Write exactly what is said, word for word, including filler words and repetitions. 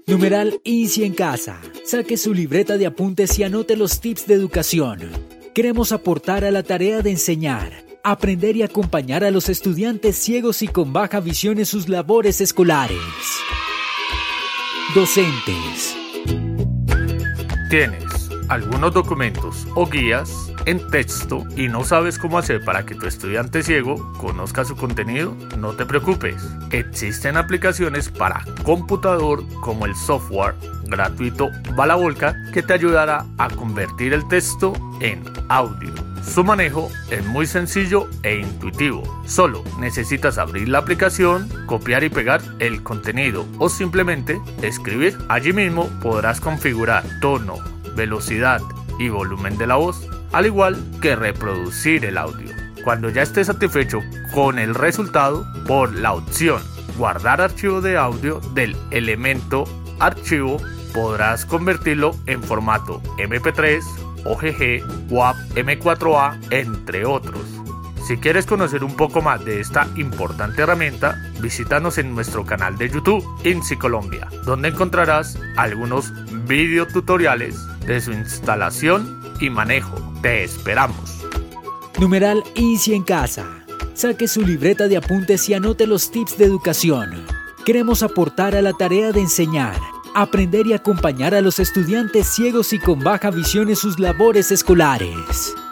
Numeral INSI en casa. Saque su libreta de apuntes y anote los tips de educación. Queremos aportar a la tarea de enseñar, aprender y acompañar a los estudiantes ciegos y con baja visión en sus labores escolares. Docentes. ¿Tienes algunos documentos o guías en texto y no sabes cómo hacer para que tu estudiante ciego conozca su contenido? No te preocupes. Existen aplicaciones para computador como el software gratuito Balavolca que te ayudará a convertir el texto en audio. Su manejo es muy sencillo e intuitivo. Solo necesitas abrir la aplicación, copiar y pegar el contenido o simplemente escribir. Allí mismo podrás configurar tono, velocidad y volumen de la voz, al igual que reproducir el audio. Cuando ya estés satisfecho con el resultado, por la opción guardar archivo de audio del elemento archivo, podrás convertirlo en formato eme pe tres, o ge ge, guap, eme cuatro a, entre otros. Si quieres conocer un poco más de esta importante herramienta, visítanos en nuestro canal de YouTube INSI Colombia, donde encontrarás algunos videotutoriales de su instalación y manejo. Te esperamos. Numeral INSI en casa. Saque su libreta de apuntes y anote los tips de educación. Queremos aportar a la tarea de enseñar, aprender y acompañar a los estudiantes ciegos y con baja visión en sus labores escolares.